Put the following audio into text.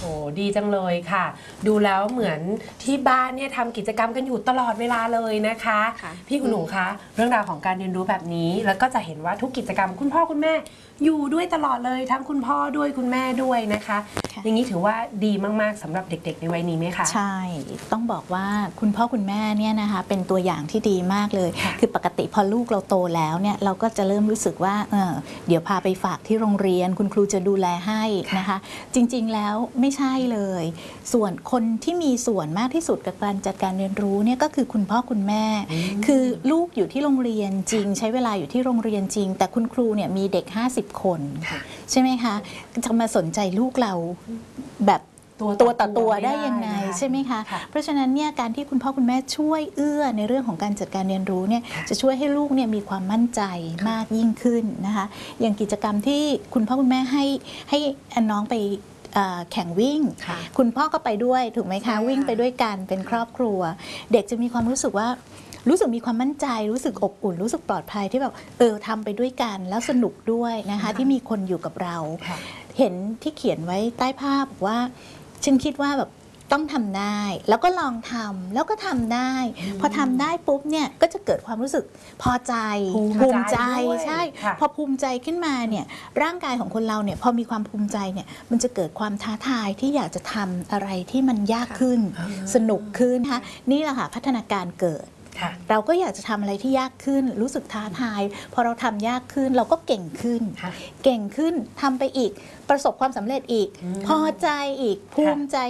ดีจังเลยค่ะดูแล้วเหมือนที่บ้านเนี่ยทำกิจกรรมกันอยู่ตลอดเวลาเลยนะคะพี่คุณหนูคะเรื่องราวของการเรียนรู้แบบนี้แล้วก็จะเห็นว่าทุกกิจกรรมคุณพ่อคุณแม่อยู่ด้วยตลอดเลยทั้งคุณพ่อด้วยคุณแม่ด้วยนะคะอย่างนี้ถือว่าดีมากๆสำหรับเด็กๆในวัยนี้ไหมคะใช่ต้องบอกว่าคุณพ่อคุณแม่เนี่ยนะคะเป็นตัวอย่างที่ดีมากเลยคือปกติพอลูกเราโตแล้วเนี่ยเราก็จะเริ่มรู้สึกว่าเดี๋ยวพาไปฝากที่โรงเรียนคุณครูจะดูแลให้นะคะจริงๆแล้วไม่ใช่เลยส่วนคนที่มีส่วนมากที่สุดกับการจัดการเรียนรู้เนี่ยก็คือคุณพ่อคุณแม่คือลูกอยู่ที่โรงเรียนจริงใช้เวลาอยู่ที่โรงเรียนจริงแต่คุณครูเนี่ยมีเด็ก50 คนใช่ไหมคะจะมาสนใจลูกเราแบบตัวต่อตัวได้ยังไงใช่ไหมคะเพราะฉะนั้นเนี่ยการที่คุณพ่อคุณแม่ช่วยเอื้อในเรื่องของการจัดการเรียนรู้เนี่ยจะช่วยให้ลูกเนี่ยมีความมั่นใจมากยิ่งขึ้นนะคะอย่างกิจกรรมที่คุณพ่อคุณแม่ให้น้องไปแข่งวิ่งคุณพ่อก็ไปด้วยถูกไหมคะวิ่งไปด้วยกันเป็นครอบครัวเด็กจะมีความรู้สึกว่ามีความมั่นใจรู้สึกอบอุ่นรู้สึกปลอดภัยที่แบบทำไปด้วยกันแล้วสนุกด้วยนะคะที่มีคนอยู่กับเราเห็นที่เขียนไว้ใต้ภาพว่าฉันคิดว่าแบบต้องทำได้แล้วก็ลองทำแล้วก็ทำได้พอทำได้ปุ๊บเนี่ยก็จะเกิดความรู้สึกพอใจภูมิใจใช่พอภูมิใจขึ้นมาเนี่ยร่างกายของคนเราเนี่ยพอมีความภูมิใจเนี่ยมันจะเกิดความท้าทายที่อยากจะทำอะไรที่มันยากขึ้นสนุกขึ้นนะคะนี่แหละค่ะพัฒนาการเกิดเราก็อยากจะทำอะไรที่ยากขึ้นรู้สึกท้าทายพอเราทำยากขึ้นเราก็เก่งขึ้นทำไปอีกประสบความสำเร็จอีกพอใจอีกภูมิใจ